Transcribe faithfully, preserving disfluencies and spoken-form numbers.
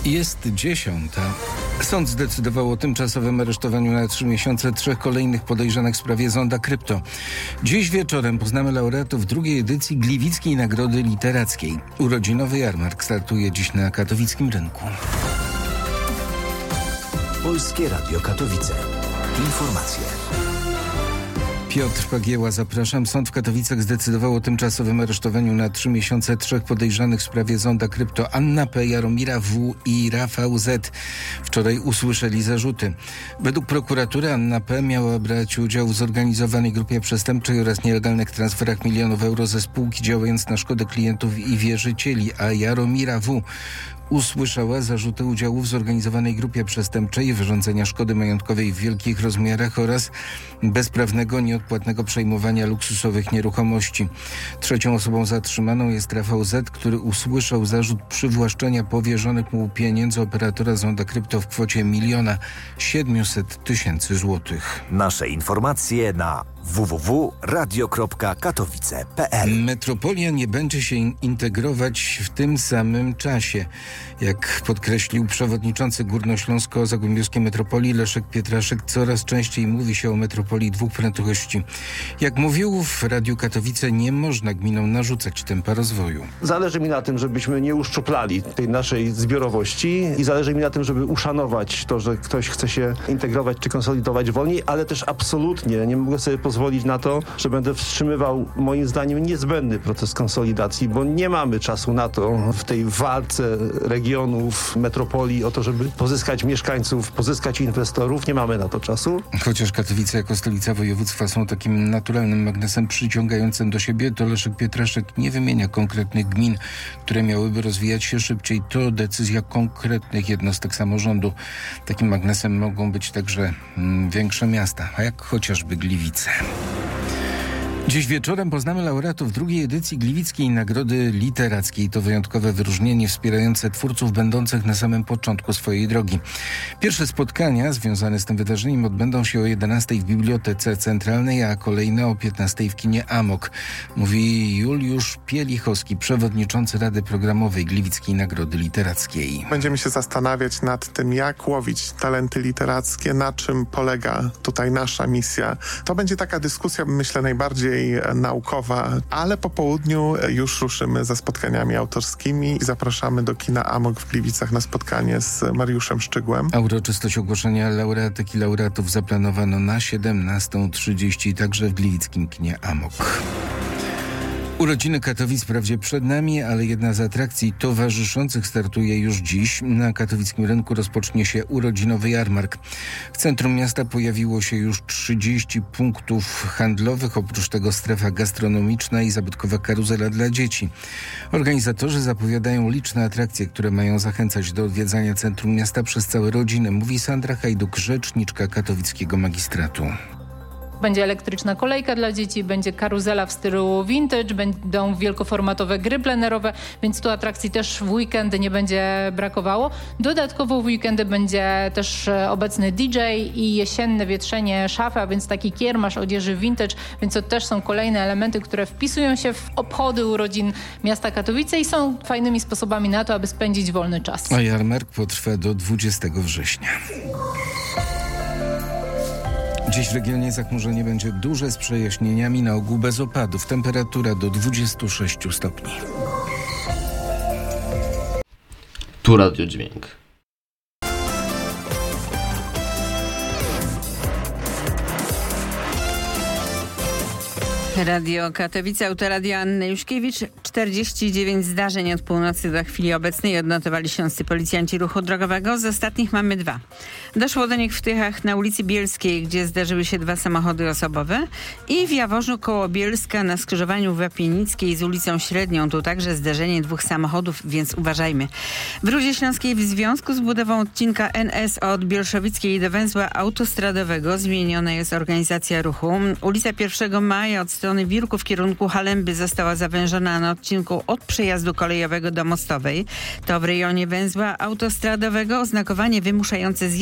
Jest dziesiąta. Sąd zdecydował o tymczasowym aresztowaniu na trzy miesiące trzech kolejnych podejrzanych w sprawie Zonda Krypto. Dziś wieczorem poznamy laureatów drugiej edycji Gliwickiej Nagrody Literackiej. Urodzinowy jarmark startuje dziś na katowickim rynku. Polskie Radio Katowice. Informacje. Piotr Pagieła, zapraszam. Sąd w Katowicach zdecydował o tymczasowym aresztowaniu na trzy miesiące trzech podejrzanych w sprawie Zonda Krypto. Anna P., Jaromira W. i Rafał Z. Wczoraj usłyszeli zarzuty. Według prokuratury Anna P. miała brać udział w zorganizowanej grupie przestępczej oraz nielegalnych transferach milionów euro ze spółki, działając na szkodę klientów i wierzycieli, a Jaromira W. usłyszała zarzuty udziału w zorganizowanej grupie przestępczej, wyrządzenia szkody majątkowej w wielkich rozmiarach oraz bezprawnego, nieodpłatnego przejmowania luksusowych nieruchomości. Trzecią osobą zatrzymaną jest Rafał Z., który usłyszał zarzut przywłaszczenia powierzonych mu pieniędzy operatora Zonda Krypto w kwocie miliona siedmiuset tysięcy złotych. Nasze informacje na w w w kropka radio kropka katowice kropka p l. Metropolia nie będzie się integrować w tym samym czasie. Jak podkreślił przewodniczący Górnośląsko-Zagłębiowskiej Metropolii Leszek Pietraszek, coraz częściej mówi się o metropolii dwóch prędkości. Jak mówił w Radiu Katowice, nie można gminom narzucać tempa rozwoju. Zależy mi na tym, żebyśmy nie uszczuplali tej naszej zbiorowości i zależy mi na tym, żeby uszanować to, że ktoś chce się integrować czy konsolidować wolniej, ale też absolutnie nie mogę sobie pozwolić na to, że będę wstrzymywał moim zdaniem niezbędny proces konsolidacji, bo nie mamy czasu na to w tej walce regionów, metropolii o to, żeby pozyskać mieszkańców, pozyskać inwestorów. Nie mamy na to czasu. Chociaż Katowice jako stolica województwa są takim naturalnym magnesem przyciągającym do siebie, to Leszek Pietraszek nie wymienia konkretnych gmin, które miałyby rozwijać się szybciej. To decyzja konkretnych jednostek samorządu. Takim magnesem mogą być także mm, większe miasta, a jak chociażby Gliwice. Dziś wieczorem poznamy laureatów drugiej edycji Gliwickiej Nagrody Literackiej. To wyjątkowe wyróżnienie wspierające twórców będących na samym początku swojej drogi. Pierwsze spotkania związane z tym wydarzeniem odbędą się o jedenastej w Bibliotece Centralnej, a kolejne o piętnastej w kinie Amok. Mówi Juliusz Pielichowski, przewodniczący Rady Programowej Gliwickiej Nagrody Literackiej. Będziemy się zastanawiać nad tym, jak łowić talenty literackie, na czym polega tutaj nasza misja. To będzie taka dyskusja, myślę, najbardziej naukowa, ale po południu już ruszymy ze spotkaniami autorskimi i zapraszamy do kina Amok w Gliwicach na spotkanie z Mariuszem Szczygłem. A uroczystość ogłoszenia laureatek i laureatów zaplanowano na siedemnastą trzydzieści, także w gliwickim kinie Amok. Urodziny Katowic wprawdzie przed nami, ale jedna z atrakcji towarzyszących startuje już dziś. Na katowickim rynku rozpocznie się urodzinowy jarmark. W centrum miasta pojawiło się już trzydzieści punktów handlowych, oprócz tego strefa gastronomiczna i zabytkowa karuzela dla dzieci. Organizatorzy zapowiadają liczne atrakcje, które mają zachęcać do odwiedzania centrum miasta przez całe rodziny, mówi Sandra Hajduk, rzeczniczka katowickiego magistratu. Będzie elektryczna kolejka dla dzieci, będzie karuzela w stylu vintage, będą wielkoformatowe gry plenerowe, więc tu atrakcji też w weekendy nie będzie brakowało. Dodatkowo w weekendy będzie też obecny D J i jesienne wietrzenie szafy, a więc taki kiermasz odzieży vintage, więc to też są kolejne elementy, które wpisują się w obchody urodzin miasta Katowice i są fajnymi sposobami na to, aby spędzić wolny czas. A jarmark potrwa do dwudziestego września. Dziś w regionie zachmurzenie będzie duże z przejaśnieniami, na ogół bez opadów. Temperatura do dwudziestu sześciu stopni. Tu Radio Dźwięk. Radio Katowice, Autoradio Anny Juszkiewicz. czterdzieści dziewięć zdarzeń od północy do chwili obecnej odnotowali śląscy policjanci ruchu drogowego. Z ostatnich mamy dwa. Doszło do nich w Tychach na ulicy Bielskiej, gdzie zdarzyły się dwa samochody osobowe, i w Jaworzu koło Bielska na skrzyżowaniu Łapienickiej z ulicą Średnią. Tu także zdarzenie dwóch samochodów, więc uważajmy. W Rudzie Śląskiej w związku z budową odcinka N S od Bielszowickiej do węzła autostradowego zmieniona jest organizacja ruchu. Ulica pierwszego maja od strony Wirku w kierunku Halemby została zawężona na odcinku od przejazdu kolejowego do Mostowej. To w rejonie węzła autostradowego oznakowanie wymuszające zjazd